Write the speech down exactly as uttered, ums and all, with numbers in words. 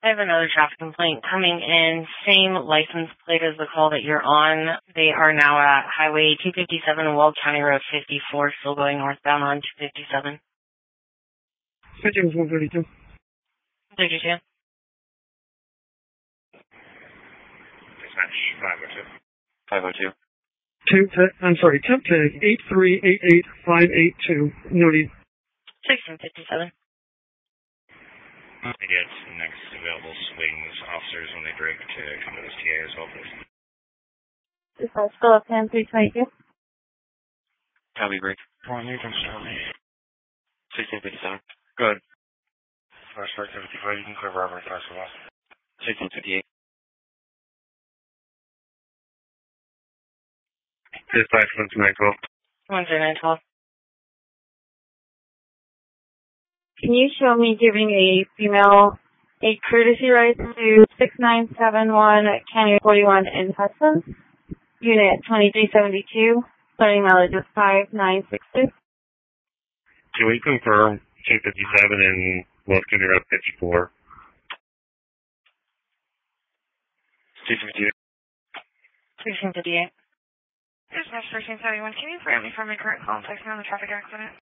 I have another traffic complaint coming in. Same license plate as the call that you're on. They are now at Highway two fifty-seven and Weld County Road fifty-four, still going northbound on two fifty-seven. Switching was one thirty-two. thirty-two. Dispatch five oh two. five oh two. Two, I'm sorry, temp tag eight three eight eight five eight two. Nudie. sixteen fifty-seven. They get next available swings officers when they break to come to this T A as well, please. This is still up ten three twenty-two. Copy, break. One, you can start me. sixteen fifty-seven. Good. First strike fifty-five, you can clear robbery fast as well. sixteen fifty-eight. Dispatch one two nine twelve. one zero nine twelve. Can you show me giving a female a courtesy ride to six nine seven one County forty-one in Hudson? Unit twenty-three seventy-two, starting mileage of five nine six two. Can we confirm two fifty-seven and West County Road fifty-four? two fifty-eight. sixteen fifty-eight. Dispatch thirteen seventy-one. Can you grant me from my current contact on the traffic accident?